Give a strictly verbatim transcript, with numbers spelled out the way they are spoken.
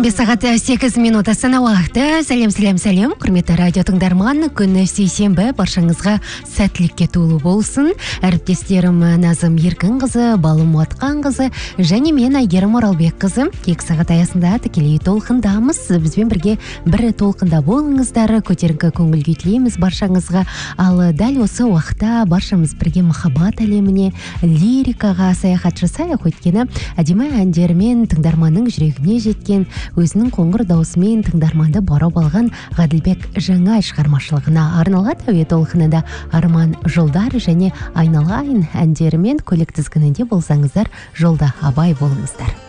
Түнгі сағат сегіз минут Астана уақыты. Сәлем, сәлем, сәлем. Құрметті радио тыңдарман, күн сейсенбі баршаңызға сәттілікке толы болсын. Әріптестерім Назым Еркінқызы, Балым Уатқанқызы және мен Айгерім Оралбекқызы. Кек сағат аясында тікелей толқындамыз. Бізбен бірге бір толқында болыңыздар. Көтеріңкі көңіл күй тілейміз баршаңызға. Ал дәл осы уақытта баршамыз бірге махаббат әлеміне, лирикаға саяхат жасайық. Өйткені әдемі әндермен тыңдарманның жүрегіне жеткен, өзінің қоңыр даусымен тыңдарманды баурап алған Ғаділбек Жаңай шығармашылығына арналған әуе толқынында Арман Жолдар және Айналайын әндерімен көлік тізгінінде болсаңыздар, жолда абай болыңыздар.